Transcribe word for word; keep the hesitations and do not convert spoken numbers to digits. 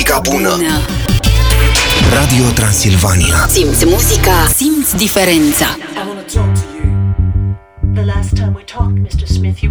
muzica bună. Radio Transilvania. Simți muzica, simți diferența. I want to talk to you. The last time we talked, mister Smith, you